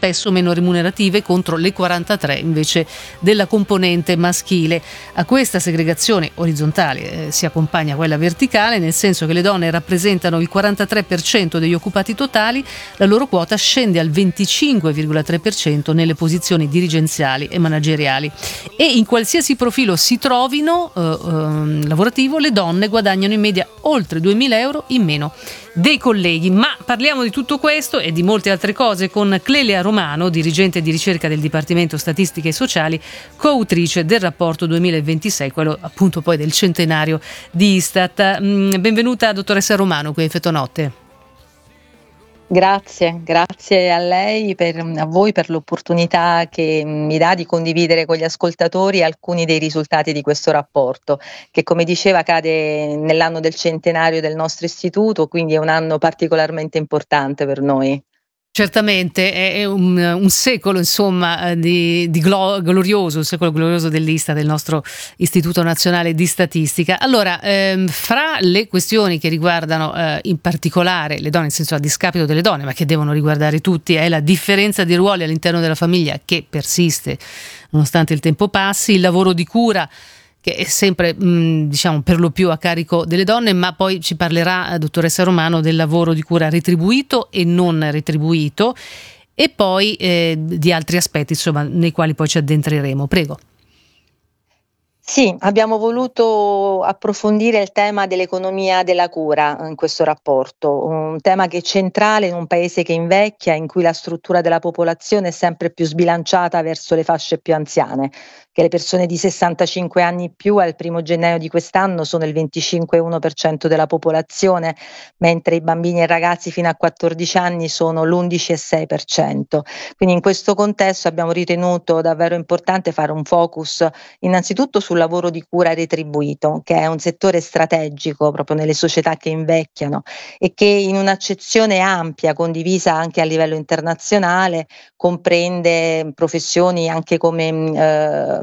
spesso meno remunerative contro le 43 invece della componente maschile. A questa segregazione orizzontale si accompagna quella verticale, nel senso che le donne rappresentano il 43% degli occupati totali, la loro quota scende al 25,3% nelle posizioni dirigenziali e manageriali, e in qualsiasi profilo si trovino lavorativo le donne guadagnano in media oltre 2.000 euro in meno dei colleghi. Ma parliamo di tutto questo e di molte altre cose con Clelia Romano, dirigente di ricerca del Dipartimento Statistiche e Sociali, coautrice del rapporto 2026, quello appunto poi del centenario di Istat. Benvenuta dottoressa Romano qui a Effetto Notte. Grazie a lei, a voi per l'opportunità che mi dà di condividere con gli ascoltatori alcuni dei risultati di questo rapporto, che come diceva cade nell'anno del centenario del nostro istituto, quindi è un anno particolarmente importante per noi. Certamente è un secolo, insomma, di glorioso, un secolo glorioso dell'Istat, del nostro Istituto Nazionale di Statistica. Allora, fra le questioni che riguardano in particolare le donne, nel senso a discapito delle donne, ma che devono riguardare tutti, è la differenza di ruoli all'interno della famiglia che persiste nonostante il tempo passi, il lavoro di cura che è sempre diciamo per lo più a carico delle donne, ma poi ci parlerà dottoressa Romano del lavoro di cura retribuito e non retribuito e poi di altri aspetti insomma nei quali poi ci addentreremo. Prego. Sì, abbiamo voluto approfondire il tema dell'economia della cura in questo rapporto, un tema che è centrale in un paese che invecchia, in cui la struttura della popolazione è sempre più sbilanciata verso le fasce più anziane, che le persone di 65 anni più al 1° gennaio di quest'anno sono il 25,1% della popolazione, mentre i bambini e ragazzi fino a 14 anni sono l'11,6%. Quindi in questo contesto abbiamo ritenuto davvero importante fare un focus innanzitutto sul lavoro di cura retribuito, che è un settore strategico proprio nelle società che invecchiano e che in un'accezione ampia, condivisa anche a livello internazionale, comprende professioni anche come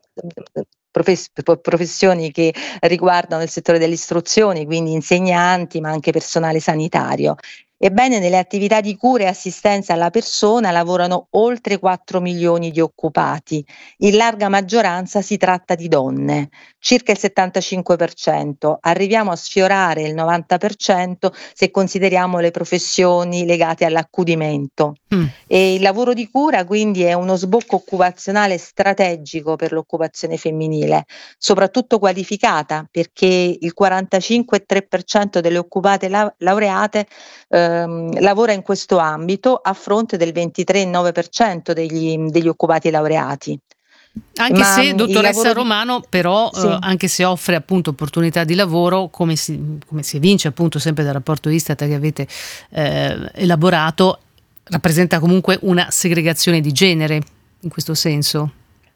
professioni che riguardano il settore dell'istruzione, quindi insegnanti, ma anche personale sanitario. Ebbene, nelle attività di cura e assistenza alla persona lavorano oltre 4 milioni di occupati. In larga maggioranza si tratta di donne, circa il 75%. Arriviamo a sfiorare il 90% se consideriamo le professioni legate all'accudimento. E il lavoro di cura quindi è uno sbocco occupazionale strategico per l'occupazione femminile, soprattutto qualificata, perché il 45,3% delle occupate laureate lavora in questo ambito a fronte del 23,9% degli occupati laureati. Anche se, dottoressa Romano, però, sì. anche se offre appunto opportunità di lavoro, come si evince appunto sempre dal rapporto Istat che avete elaborato, rappresenta comunque una segregazione di genere in questo senso?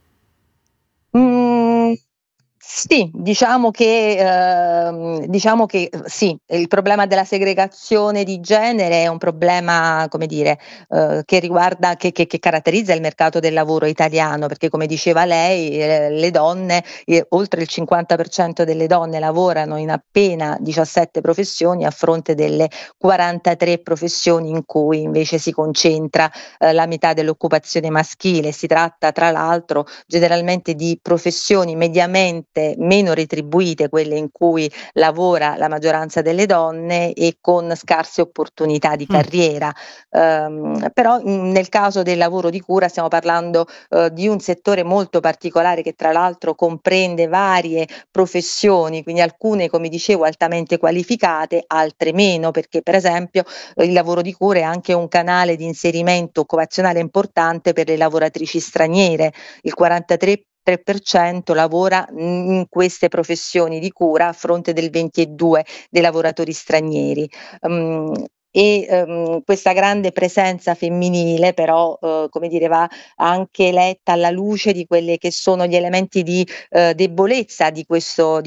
Sì, diciamo che sì, il problema della segregazione di genere è un problema, come dire, che riguarda, che caratterizza il mercato del lavoro italiano, perché come diceva lei, le donne, oltre il 50% delle donne lavorano in appena 17 professioni a fronte delle 43 professioni in cui invece si concentra la metà dell'occupazione maschile. Si tratta tra l'altro generalmente di professioni mediamente meno retribuite, quelle in cui lavora la maggioranza delle donne e con scarse opportunità di carriera. Però nel caso del lavoro di cura stiamo parlando di un settore molto particolare che tra l'altro comprende varie professioni, quindi alcune, come dicevo, altamente qualificate, altre meno, perché per esempio il lavoro di cura è anche un canale di inserimento occupazionale importante per le lavoratrici straniere. Il 43% lavora in queste professioni di cura a fronte del 22% dei lavoratori stranieri. Questa grande presenza femminile però come dire va anche letta alla luce di quelli che sono gli elementi di debolezza di questo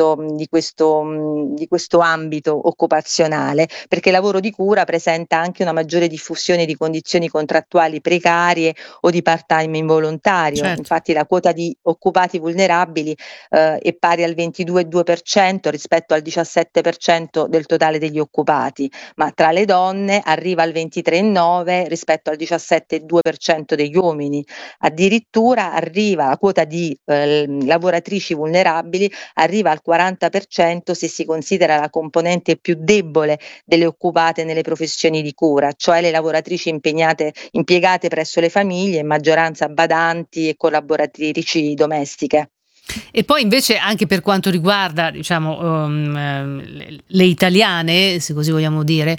ambito occupazionale, perché il lavoro di cura presenta anche una maggiore diffusione di condizioni contrattuali precarie o di part-time involontario. Certo. Infatti la quota di occupati vulnerabili è pari al 22,2% rispetto al 17% del totale degli occupati, ma tra tra le donne arriva al 23,9 rispetto al 17,2% degli uomini. Addirittura arriva la quota di lavoratrici vulnerabili arriva al 40% se si considera la componente più debole delle occupate nelle professioni di cura, cioè le lavoratrici impiegate presso le famiglie, in maggioranza badanti e collaboratrici domestiche. E poi invece anche per quanto riguarda, diciamo, le italiane, se così vogliamo dire,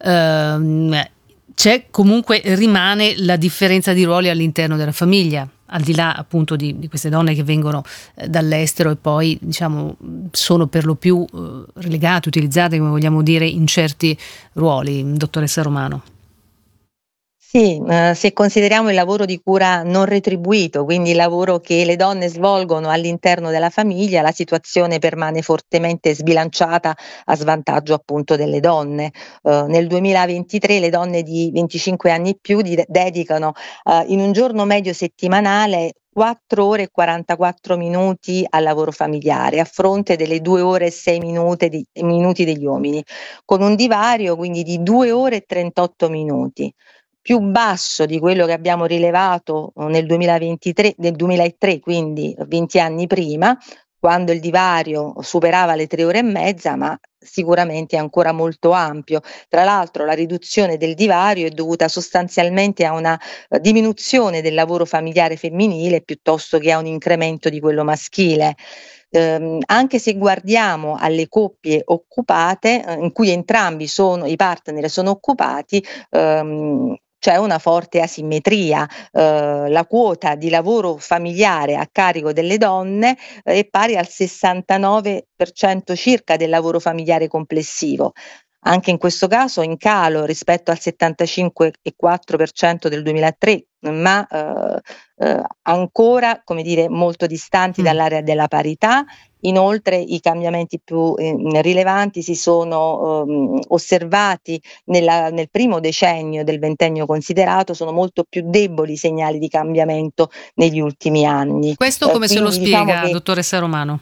rimane la differenza di ruoli all'interno della famiglia, al di là appunto di queste donne che vengono dall'estero e poi, diciamo, sono per lo più relegate, utilizzate, come vogliamo dire, in certi ruoli, dottoressa Romano. Sì, se consideriamo il lavoro di cura non retribuito, quindi il lavoro che le donne svolgono all'interno della famiglia, la situazione permane fortemente sbilanciata a svantaggio appunto delle donne. Nel 2023 le donne di 25 anni e più dedicano in un giorno medio settimanale 4 ore e 44 minuti al lavoro familiare, a fronte delle 2 ore e 6 minuti degli uomini, con un divario quindi di 2 ore e 38 minuti. Più basso di quello che abbiamo rilevato nel 2003, quindi 20 anni prima, quando il divario superava le 3 ore e mezza, ma sicuramente è ancora molto ampio. Tra l'altro la riduzione del divario è dovuta sostanzialmente a una diminuzione del lavoro familiare femminile piuttosto che a un incremento di quello maschile. Anche se guardiamo alle coppie occupate, in cui entrambi i partner sono occupati, c'è una forte asimmetria. La quota di lavoro familiare a carico delle donne è pari al 69% circa del lavoro familiare complessivo. Anche in questo caso in calo rispetto al 75,4% del 2003, ma ancora, come dire, molto distanti dall'area della parità. Inoltre i cambiamenti più rilevanti si sono osservati nel primo decennio del ventennio considerato, sono molto più deboli i segnali di cambiamento negli ultimi anni. Questo come se lo spiega, dottoressa Romano?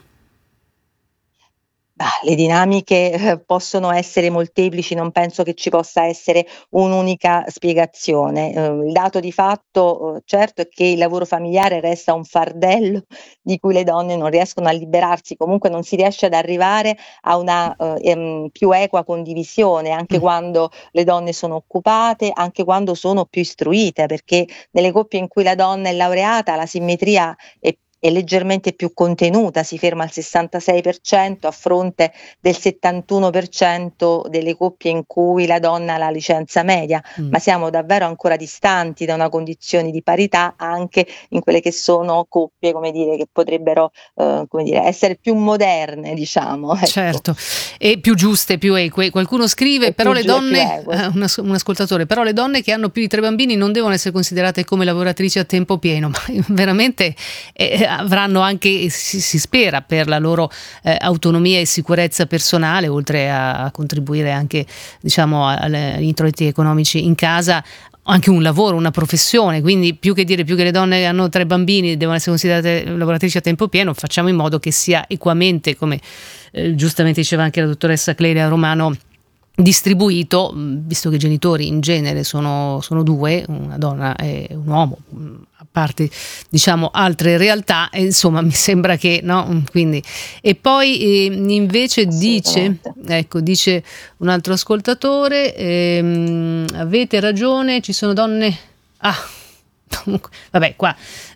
Le dinamiche possono essere molteplici, non penso che ci possa essere un'unica spiegazione. Il dato di fatto certo è che il lavoro familiare resta un fardello di cui le donne non riescono a liberarsi, comunque non si riesce ad arrivare a una più equa condivisione, anche quando le donne sono occupate, anche quando sono più istruite, perché nelle coppie in cui la donna è laureata la simmetria è leggermente più contenuta, si ferma al 66% a fronte del 71% delle coppie in cui la donna ha la licenza media, ma siamo davvero ancora distanti da una condizione di parità anche in quelle che sono coppie, come dire, che potrebbero essere più moderne, diciamo. Ecco. Certo, e più giuste, più eque. Qualcuno scrive, però le donne, un ascoltatore, però le donne che hanno più di 3 bambini non devono essere considerate come lavoratrici a tempo pieno, ma veramente avranno anche, si spera, per la loro autonomia e sicurezza personale, oltre a contribuire anche, diciamo, agli introiti economici in casa, anche un lavoro, una professione. Quindi più che le donne hanno 3 bambini devono essere considerate lavoratrici a tempo pieno, facciamo in modo che sia equamente, come giustamente diceva anche la dottoressa Clelia Romano, distribuito, visto che i genitori in genere sono 2, una donna e un uomo, a parte, diciamo, altre realtà, insomma mi sembra che no, quindi. E poi invece dice un altro ascoltatore, avete ragione, ci sono donne vabbè, qua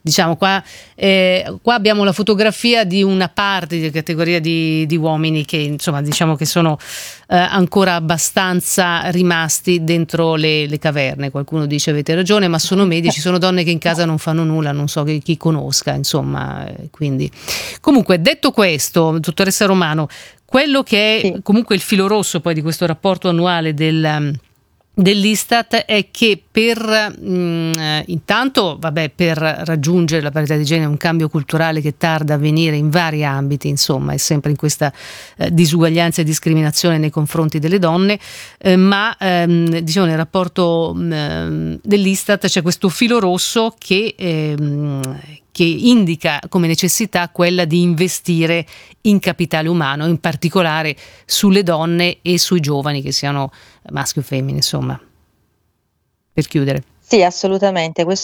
abbiamo la fotografia di una parte di categoria di uomini che, insomma, diciamo che sono ancora abbastanza rimasti dentro le caverne. Qualcuno dice avete ragione, ma sono medici, sono donne che in casa non fanno nulla, non so chi conosca, insomma, quindi. Comunque, detto questo, dottoressa Romano, quello che è comunque il filo rosso poi di questo rapporto annuale dell'Istat è che intanto, per raggiungere la parità di genere è un cambio culturale che tarda a venire in vari ambiti, insomma è sempre in questa disuguaglianza e discriminazione nei confronti delle donne, ma diciamo nel rapporto dell'Istat c'è questo filo rosso che che indica come necessità quella di investire in capitale umano, in particolare sulle donne e sui giovani, che siano maschi o femmine, insomma. Per chiudere. Sì, assolutamente.